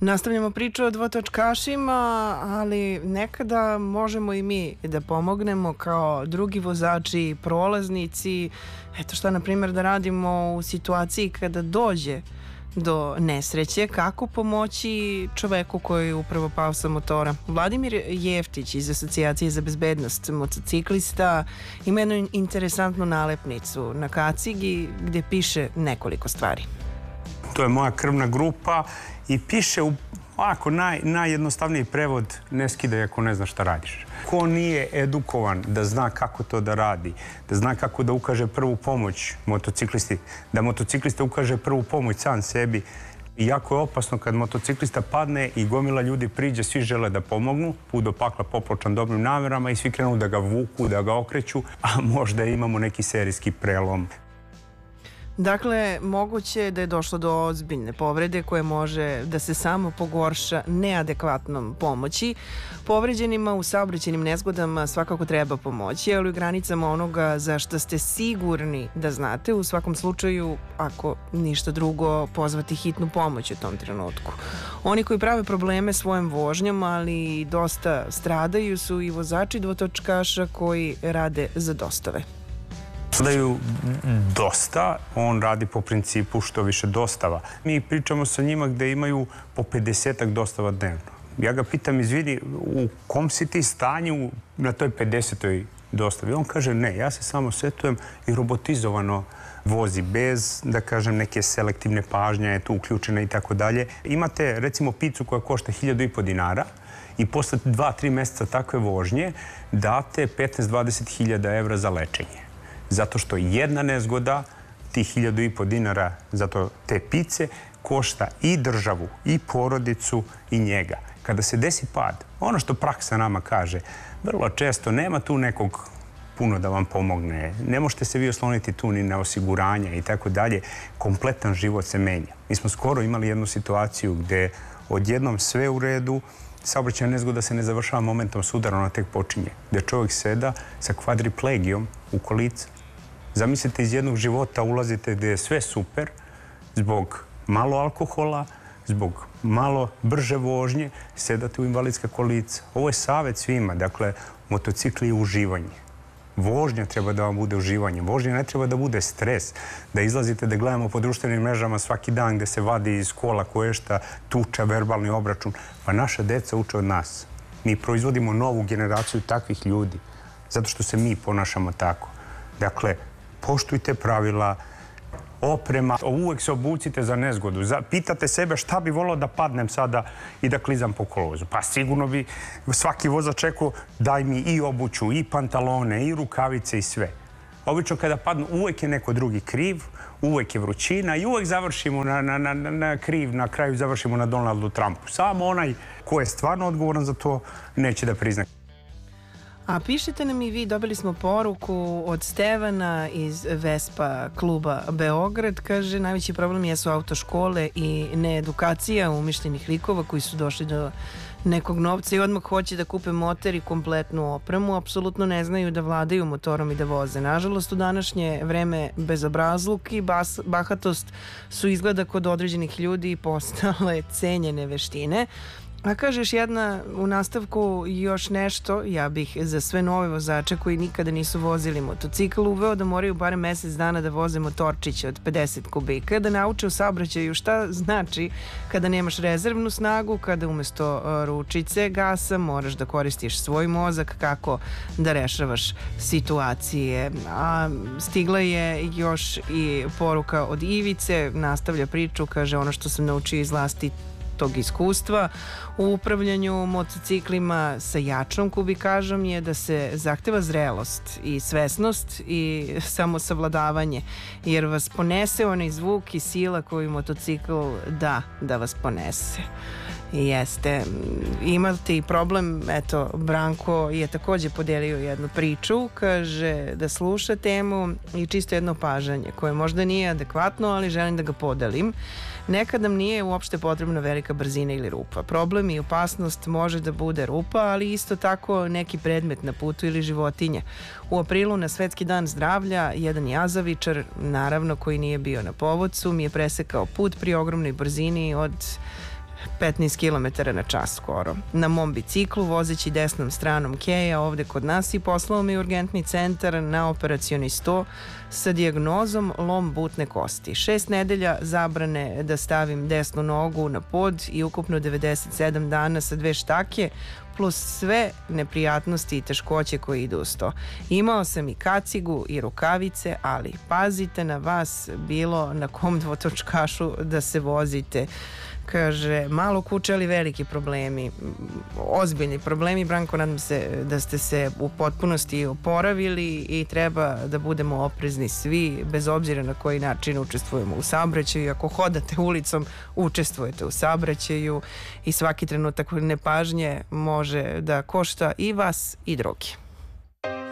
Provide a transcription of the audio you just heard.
Nastavljamo priču o dvotočkašima, ali nekada možemo i mi da pomognemo kao drugi vozači, prolaznici. Eto šta, na primjer, da radimo u situaciji kada dođe do nesreće, kako pomoći čoveku koji je upravo pao sa motora. Vladimir Jeftić iz Asocijacije za bezbednost motociklista ima jednu interesantnu nalepnicu na kacigi gdje piše nekoliko stvari. To je moja krvna grupa i piše ovako najjednostavniji prevod: ne skidaj ako ne znaš šta radiš. Ko nije edukovan da zna kako to da radi, da zna kako da ukaže prvu pomoć motociklisti, da motociklista ukaže prvu pomoć sam sebi. I jako je opasno kad motociklista padne i gomila ljudi priđe, svi žele da pomognu, put do pakla popločan dobrim namerama i svi krenu da ga vuku, da ga okreću, a možda imamo neki serijski prelom. Dakle, moguće je da je došlo do ozbiljne povrede koje može da se samo pogorša neadekvatnom pomoći. Povređenima u saobraćajnim nezgodama svakako treba pomoći, ali u granicama onoga za što ste sigurni da znate, u svakom slučaju, ako ništa drugo, pozvati hitnu pomoć u tom trenutku. Oni koji prave probleme svojom vožnjom, ali dosta stradaju, su i vozači dvotočkaša koji rade za dostave. Daju dosta, on radi po principu što više dostava. Mi pričamo sa njima gde imaju po 50-ak dostava dnevno. Ja ga pitam, izvini, u kom si ti stanju na toj 50-oj dostavi? On kaže, ne, ja se samo setujem i robotizovano vozi, bez, da kažem, neke selektivne pažnje je tu uključena i tako dalje. Imate, recimo, picu koja košta 1.500 dinara i posle 2-3 meseca takve vožnje date 15-20 hiljada evra za lečenje. Zato što jedna nezgoda, tih 1.500 dinara, zato te pice, košta i državu, i porodicu, i njega. Kada se desi pad, ono što praksa nama kaže, vrlo često nema tu nekog puno da vam pomogne, ne možete se vi osloniti tu ni na osiguranja i tako dalje, kompletan život se menja. Mi smo skoro imali jednu situaciju gde odjednom sve u redu, saobraćajna nezgoda se ne završava momentom sudara, ona tek počinje, gde čovjek seda sa kvadriplegijom u kolica. Zamislite, iz jednog života ulazite gde je sve super, zbog malo alkohola, zbog malo brže vožnje, sedate u invalidska kolica. Ovo je savjet svima, dakle, motocikl je uživanje. Vožnja treba da vam bude uživanje. Vožnja ne treba da bude stres. Da izlazite da gledamo po društvenim mrežama svaki dan gde se vadi iz kola koješta, tuča, verbalni obračun. Pa naša deca uče od nas. Mi proizvodimo novu generaciju takvih ljudi. Zato što se mi ponašamo tako. Dakle, poštujte pravila, oprema, uvek se obucite za nezgodu. Pitate sebe šta bi volao da padnem sada i da klizam po kolovozu. Pa sigurno bi svaki vozač rekao daj mi i obuću, i pantalone, i rukavice i sve. Obično kada padnu uvek je neko drugi kriv, uvek je vrućina i uvek završimo na kriv, na kraju završimo na Donaldu Trumpu. Samo onaj ko je stvarno odgovoran za to neće da prizna. A pišite nam i vi, dobili smo poruku od Stevana iz Vespa kluba Beograd. Kaže, najveći problem jesu autoškole i needukacija umišljenih likova koji su došli do nekog novca i odmah hoće da kupe motor i kompletnu opremu. Apsolutno ne znaju da vladaju motorom i da voze. Nažalost, u današnje vreme bezobrazluk i bahatost su izgleda kod određenih ljudi postale cenjene veštine. A kažeš jedna u nastavku još nešto, ja bih za sve nove vozače koji nikada nisu vozili motocikl uveo da moraju barem mesec dana da voze motorčić od 50 kubika, da nauče u saobraćaju šta znači kada nemaš rezervnu snagu, kada umesto ručice gasa moraš da koristiš svoj mozak, kako da rešavaš situacije. A stigla je još i poruka od Ivice, nastavlja priču, kaže ono što sam naučio iz tog iskustva u upravljanju motociklima sa jačom kubikažom je da se zahteva zrelost i svesnost i samosavladavanje, jer vas ponese onaj zvuk i sila koju motocikl da vas ponese. Jeste. Imate i problem, eto, Branko je takođe podelio jednu priču, kaže da sluša temu i čisto jedno opažanje koje možda nije adekvatno, ali želim da ga podelim. Nekad nam nije uopšte potrebna velika brzina ili rupa. Problem i opasnost može da bude rupa, ali isto tako neki predmet na putu ili životinja. U aprilu na Svetski dan zdravlja jedan jazavičar, naravno koji nije bio na povodcu, mi je presekao put pri ogromnoj brzini od 15 km na čas skoro. Na mom biciklu, vozeći desnom stranom keja ovde kod nas i poslao mi urgentni centar na operacioni sto sa dijagnozom lom butne kosti. 6 nedelja zabrane da stavim desnu nogu na pod i ukupno 97 dana sa 2 štake, plus sve neprijatnosti i teškoće koje idu uz to. Imao sam i kacigu i rukavice, ali pazite na vas, bilo na kom dvotočkašu da se vozite. Kaže, malo kuće, ali veliki problemi, ozbiljni problemi. Branko, nadam se da ste se u potpunosti oporavili i treba da budemo oprezni svi, bez obzira na koji način učestvujemo u saobraćaju. Ako hodate ulicom, učestvujete u saobraćaju i svaki trenutak nepažnje može da košta i vas i drugi.